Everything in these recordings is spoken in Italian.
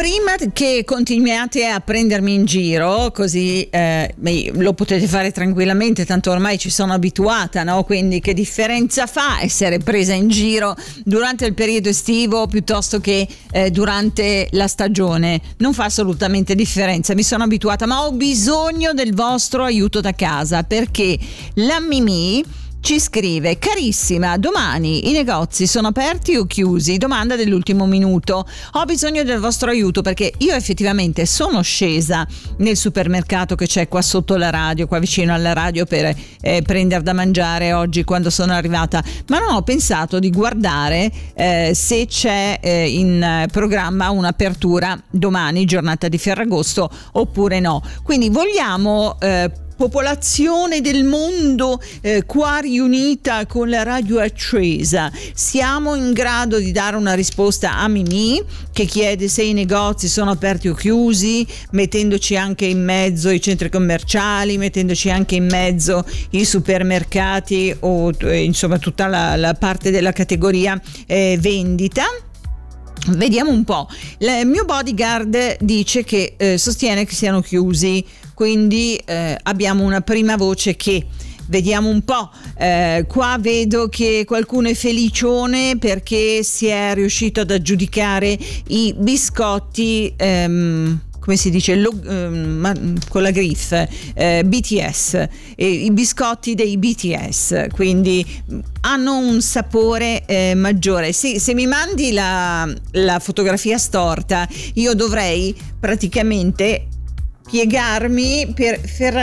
Prima che continuiate a prendermi in giro, così lo potete fare tranquillamente, tanto ormai ci sono abituata, no? Quindi che differenza fa essere presa in giro durante il periodo estivo piuttosto che durante la stagione? Non fa assolutamente differenza, mi sono abituata, ma ho bisogno del vostro aiuto da casa, perché la Mimì ci scrive: carissima, domani i negozi sono aperti o chiusi? Domanda dell'ultimo minuto. Ho bisogno del vostro aiuto perché io effettivamente sono scesa nel supermercato che c'è qua sotto la radio, qua vicino alla radio, per prendere da mangiare oggi quando sono arrivata, ma non ho pensato di guardare se c'è in programma un'apertura domani, giornata di Ferragosto, oppure no. Quindi vogliamo popolazione del mondo qua riunita con la radio accesa, siamo in grado di dare una risposta a Mimì che chiede se i negozi sono aperti o chiusi, mettendoci anche in mezzo i centri commerciali, mettendoci anche in mezzo i supermercati o insomma tutta la parte della categoria vendita. Vediamo un po'. Il mio bodyguard dice che sostiene che siano chiusi, quindi abbiamo una prima voce che vediamo un po'. Qua vedo che qualcuno è felicione perché si è riuscito ad aggiudicare i biscotti come si dice, con la griffe BTS, i biscotti dei BTS, quindi hanno un sapore maggiore. Se mi mandi la fotografia storta, io dovrei praticamente piegarmi per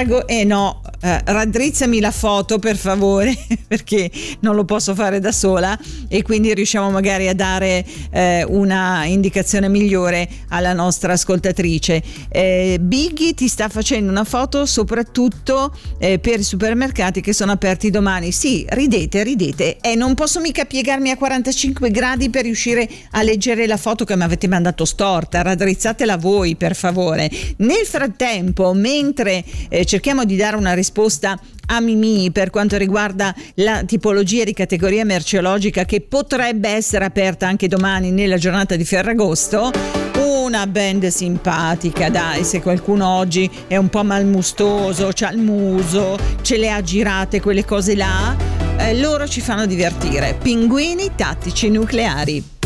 raddrizzami la foto per favore, perché non lo posso fare da sola, e quindi riusciamo magari a dare una indicazione migliore alla nostra ascoltatrice. Biggie ti sta facendo una foto soprattutto per i supermercati che sono aperti domani. Sì, ridete, e non posso mica piegarmi a 45 gradi per riuscire a leggere la foto che mi avete mandato storta. Raddrizzatela voi per favore. Nel frattempo, mentre cerchiamo di dare una risposta a Mimì per quanto riguarda la tipologia di categoria merceologica che potrebbe essere aperta anche domani nella giornata di Ferragosto, una band simpatica, dai, se qualcuno oggi è un po' malmustoso, c'ha il muso, ce le ha girate quelle cose là, loro ci fanno divertire. Pinguini tattici nucleari.